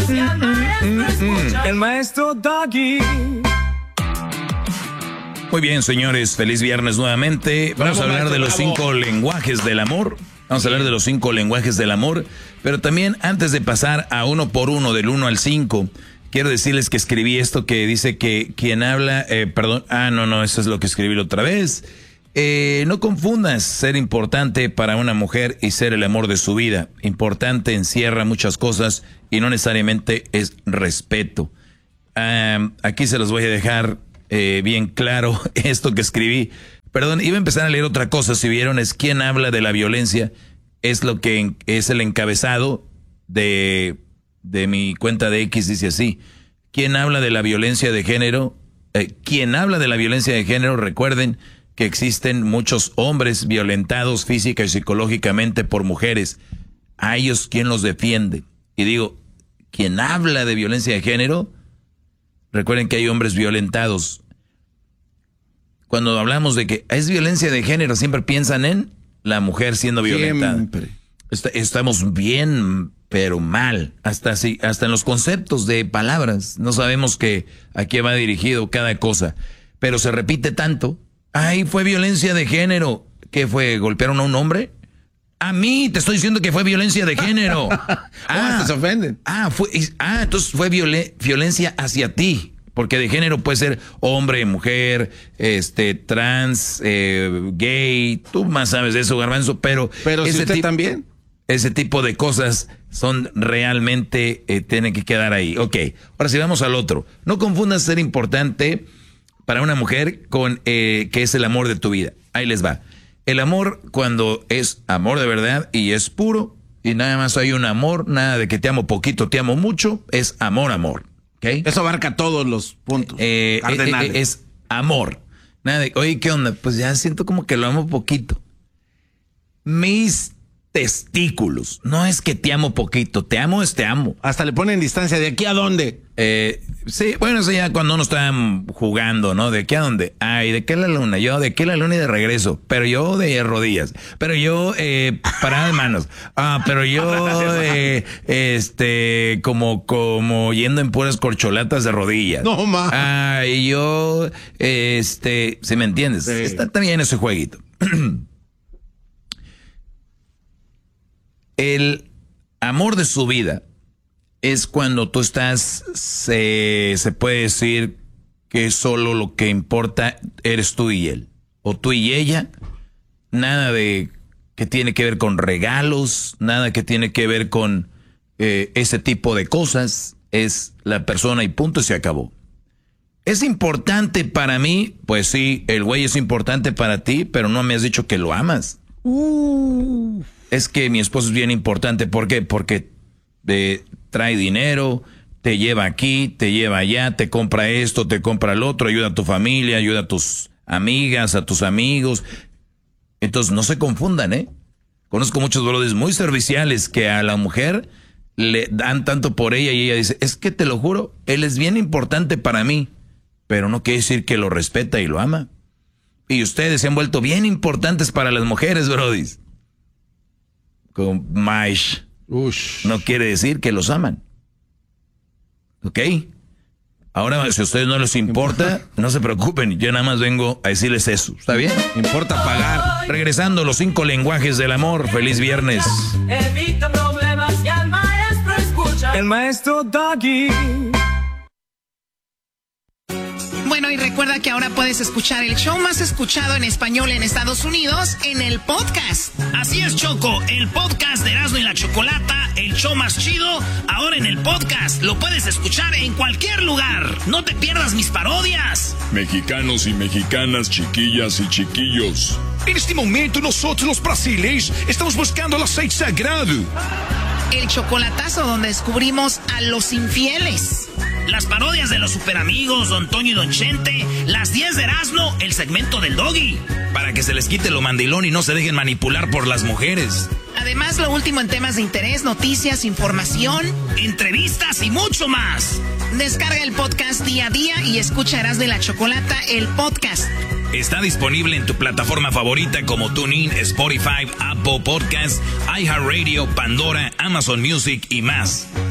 El maestro Doggy. Muy bien, señores, feliz viernes nuevamente. Vamos a hablar de los 5 lenguajes del amor. Vamos a hablar de los 5 lenguajes del amor. Pero también, antes de pasar a uno por uno, del 1 al 5, quiero decirles que escribí esto que dice que quien habla... no, eso es lo que escribí la otra vez. No confundas ser importante para una mujer y ser el amor de su vida. Importante encierra muchas cosas y no necesariamente es respeto. Aquí se los voy a dejar bien claro esto que escribí. Perdón, iba a empezar a leer otra cosa. Si vieron, es quien habla de la violencia. Es lo que es el encabezado de mi cuenta de X. Dice así: quien habla de la violencia de género. Quien habla de la violencia de género, recuerden que existen muchos hombres violentados física y psicológicamente por mujeres. A ellos, ¿quién los defiende? Y digo, quien habla de violencia de género, recuerden que hay hombres violentados. Cuando hablamos de que es violencia de género, siempre piensan en la mujer siendo violentada. Siempre. Estamos bien, pero mal. Hasta en los conceptos de palabras. No sabemos a qué va dirigido cada cosa. Pero se repite tanto. Ay, fue violencia de género. ¿Qué fue? ¿Golpearon a un hombre? A mí te estoy diciendo que fue violencia de género. Se ofenden. Entonces fue violencia hacia ti. Porque de género puede ser hombre, mujer, trans, gay. Tú más sabes de eso, Garbanzo. Pero si usted también. Ese tipo de cosas son realmente, tienen que quedar ahí. Ok, ahora sí vamos al otro. No confundas ser importante para una mujer con que es el amor de tu vida. Ahí les va. El amor, cuando es amor de verdad y es puro, y nada más hay un amor, nada de que te amo poquito, te amo mucho, es amor. ¿Okay? Eso abarca todos los puntos cardenales. Es amor. Nada de, oye, ¿qué onda? Pues ya siento como que lo amo poquito. Mis testículos. No es que te amo poquito, te amo es te amo. Hasta le ponen distancia. ¿De aquí a dónde? Sí, bueno, eso ya cuando uno está jugando, ¿no? ¿De aquí a dónde? Ay, ¿de qué la luna? Yo, ¿de qué la luna y de regreso? Pero yo de rodillas. Pero yo, parada de manos. Pero yo, como yendo en puras corcholatas de rodillas. No, ma. Y yo, ¿sí me entiendes? Sí. Está también ese jueguito. El amor de su vida es cuando tú estás, se puede decir que solo lo que importa eres tú y él. O tú y ella. Nada de que tiene que ver con regalos, nada que tiene que ver con ese tipo de cosas. Es la persona y punto, y se acabó. ¿Es importante para mí? Pues sí, el güey es importante para ti, pero no me has dicho que lo amas. Es que mi esposo es bien importante. ¿Por qué? Porque trae dinero, te lleva aquí, te lleva allá, te compra esto, te compra el otro, ayuda a tu familia, ayuda a tus amigas, a tus amigos. Entonces no se confundan, ¿eh? Conozco muchos brothers muy serviciales que a la mujer le dan tanto por ella y ella dice, es que te lo juro, él es bien importante para mí, pero no quiere decir que lo respeta y lo ama. Y ustedes se han vuelto bien importantes para las mujeres, brodis. Con Maish. No quiere decir que los aman. ¿Ok? Ahora, si a ustedes no les importa, no se preocupen. Yo nada más vengo a decirles eso. ¿Está bien? Importa pagar. Regresando, los 5 lenguajes del amor. Feliz viernes. Evita problemas y al maestro escucha. El maestro Doggy. Bueno, y recuerda que ahora puedes escuchar el show más escuchado en español en Estados Unidos en el podcast. Así es, Choco, el podcast de Erasmo y la Chocolata, el show más chido, ahora en el podcast. Lo puedes escuchar en cualquier lugar. No te pierdas mis parodias. Mexicanos y mexicanas, chiquillas y chiquillos. En este momento nosotros los brasileños estamos buscando el aceite sagrado. El chocolatazo donde descubrimos a los infieles. Las parodias de los superamigos, Don Toño y Don Chente, las 10 de Erasmo, el segmento del Doggy. Para que se les quite lo mandilón y no se dejen manipular por las mujeres. Además, lo último en temas de interés, noticias, información, entrevistas y mucho más. Descarga el podcast día a día y escucha Erasmo y la Chocolata, el podcast. Está disponible en tu plataforma favorita como TuneIn, Spotify, Apple Podcasts, iHeartRadio, Pandora, Amazon Music y más.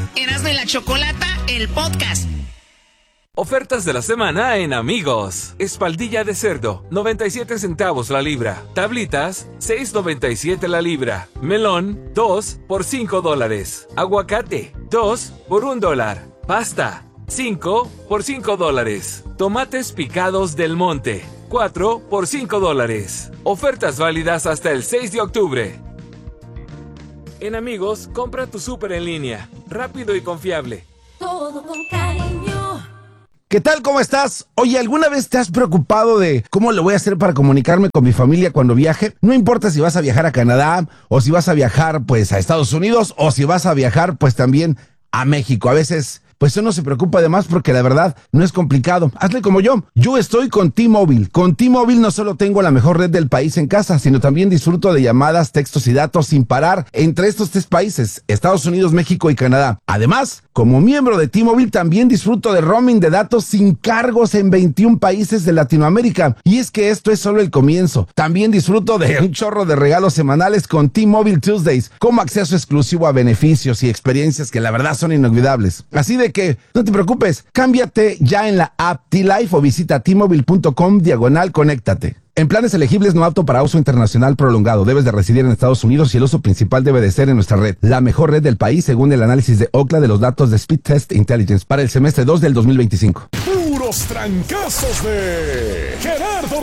Erasmo y la Chocolata, el podcast. Ofertas de la semana en Amigos. Espaldilla de cerdo, 97 centavos la libra. Tablitas, 6.97 la libra. Melón, 2 por $5. Aguacate, 2 por $1. Pasta, 5 por $5. Tomates picados del monte, 4 por $5. Ofertas válidas hasta el 6 de octubre. En Amigos, compra tu súper en línea. Rápido y confiable. Todo con cariño. ¿Qué tal? ¿Cómo estás? Oye, ¿alguna vez te has preocupado de cómo le voy a hacer para comunicarme con mi familia cuando viaje? No importa si vas a viajar a Canadá, o si vas a viajar, pues, a Estados Unidos, o si vas a viajar, pues, también a México. A veces, pues, uno se preocupa de más porque la verdad no es complicado. Hazle como yo. Yo estoy con T-Mobile. Con T-Mobile no solo tengo la mejor red del país en casa, sino también disfruto de llamadas, textos y datos sin parar entre estos 3 países, Estados Unidos, México y Canadá. Además, como miembro de T-Mobile también disfruto de roaming de datos sin cargos en 21 países de Latinoamérica. Y es que esto es solo el comienzo. También disfruto de un chorro de regalos semanales con T-Mobile Tuesdays, como acceso exclusivo a beneficios y experiencias que la verdad son inolvidables. Así de que no te preocupes, cámbiate ya en la app T-Life o visita T-Mobile.com/conéctate. En planes elegibles no apto para uso internacional prolongado. Debes de residir en Estados Unidos y el uso principal debe de ser en nuestra red. La mejor red del país según el análisis de Ookla de los datos de Speed Test Intelligence para el semestre 2 del 2025. Puros trancazos de Gerardo